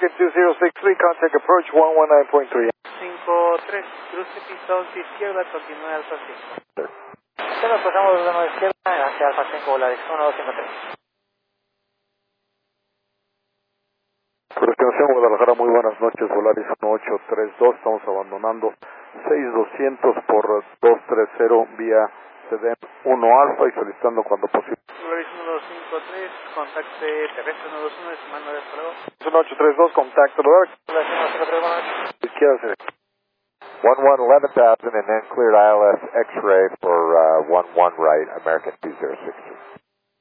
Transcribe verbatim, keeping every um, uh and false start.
two zero six three, contact approach one one nine point three. cinco tres, cruce pista once izquierda, continúe Alfa cinco. Bueno, pasamos de la izquierda hacia Alfa cinco, Volaris uno dos cinco tres. Destinación Guadalajara, muy buenas noches, Volaris uno ocho tres dos, estamos abandonando seis doscientos por dos treinta vía C D M uno Alfa y solicitando cuando posible. Volaris uno dos cinco tres, contacte terrestre uno dos uno, estimando de fuego. uno ocho tres dos, contacto lugar. Volaris uno cinco tres, buenas noches. Izquierda, C D. one one eleven thousand and then cleared I L S X-ray for uh, one one right, American two zero six two.